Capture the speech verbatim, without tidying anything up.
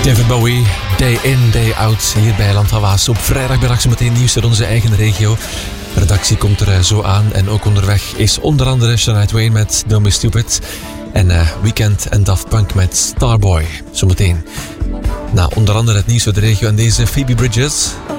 David Bowie, day in, day out, hier bij Landhawaas. Op vrijdagmiddag zo meteen nieuws uit onze eigen regio. De redactie komt er zo aan en ook onderweg is onder andere Shania Twain met Don't Be Stupid en uh, Weekend en Daft Punk met Starboy. Zometeen. Nou, onder andere het nieuws uit de regio en deze Phoebe Bridgers.